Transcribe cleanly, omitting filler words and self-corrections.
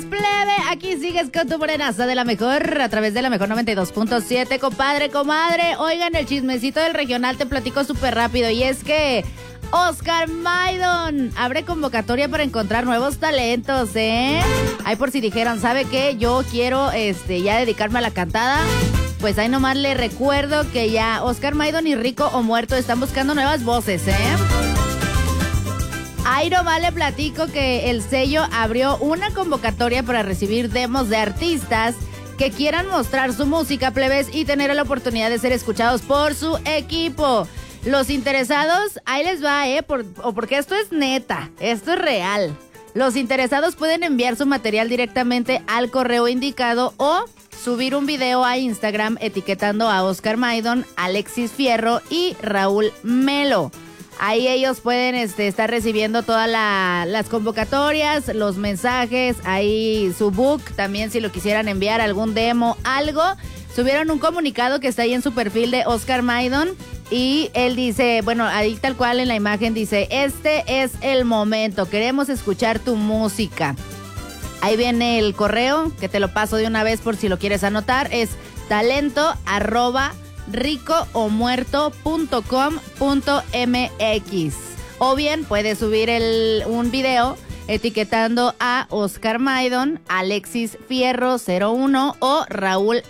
plebe. Aquí sigues con tu morenaza de la mejor a través de la mejor 92.7, compadre, comadre. Oigan, el chismecito del regional te platico súper rápido. Y es que Oscar Maidon abre convocatoria para encontrar nuevos talentos, ¿eh? Ahí por si dijeron, ¿sabe qué? Yo quiero ya dedicarme a la cantada. Pues ahí nomás le recuerdo que ya Oscar Maidon y Rico o Muerto están buscando nuevas voces, ¿eh? Ahí nomás le platico que el sello abrió una convocatoria para recibir demos de artistas que quieran mostrar su música, plebes, y tener la oportunidad de ser escuchados por su equipo. Los interesados, ahí les va, porque esto es neta, esto es real. Los interesados pueden enviar su material directamente al correo indicado o subir un video a Instagram etiquetando a Oscar Maidon, Alexis Fierro y Raúl Melo. Ahí ellos pueden estar recibiendo todas las convocatorias, los mensajes, ahí su book, también si lo quisieran enviar, algún demo, algo. Subieron un comunicado que está ahí en su perfil de Oscar Maidon y él dice, bueno, ahí tal cual en la imagen dice, este es el momento, queremos escuchar tu música. Ahí viene el correo, que te lo paso de una vez por si lo quieres anotar, es talento@ricoomuerto.com.mx. O bien puedes subir un video etiquetando a Oscar Maidon, Alexis Fierro 01 o Raúl